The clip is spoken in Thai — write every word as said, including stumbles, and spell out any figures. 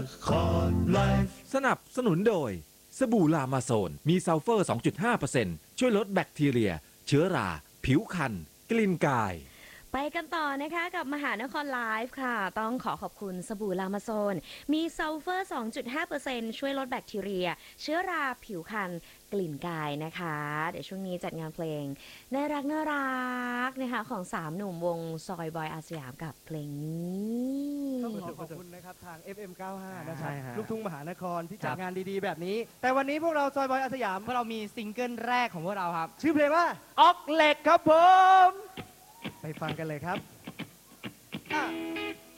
สนับสนุนโดยสบู่ลามาโซนมีซัลเฟอร์ สองจุดห้าเปอร์เซ็นต์ ช่วยลดแบคทีเรียเชื้อราผิวคันกลิ่นกายไปกันต่อนะคะกับมหานครไลฟ์ค่ะต้องขอขอบคุณสบู่ลามาโซนมีซัลเฟอร์ สองจุดห้าเปอร์เซ็นต์ ช่วยลดแบคทีเรียเชื้อราผิวคันกลิ่นกายนะคะเดี๋ยวช่วงนี้จัดงานเพลงน่ารักน่ารักนะคะของสามหนุ่มวงซอยบอยอาสยามกับเพลงนี้ต้องขอขอบคุณนะครับทาง เอฟ เอ็ม เก้าสิบห้า นะครับใช่ฮะลูกทุ่งมหานครที่จัคดรับงานดีๆแบบนี้ แต่วันนี้พวกเราซอยบอยอาสยามเพราะเรามีซิงเกิลแรกของพวกเราครับชื่อเพลงว่าออกเหล็กครับผมไปฟังกันเลยครับอ่ะ